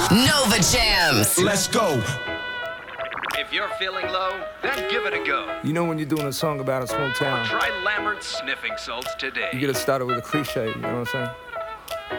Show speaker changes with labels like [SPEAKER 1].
[SPEAKER 1] Nova Jams.
[SPEAKER 2] Let's go.
[SPEAKER 3] If you're feeling low, then give it a go.
[SPEAKER 4] You know when you're doing a song about a small town,
[SPEAKER 3] Try Lambert's sniffing salts today.
[SPEAKER 4] you gotta start it with a cliche, you know what I'm saying?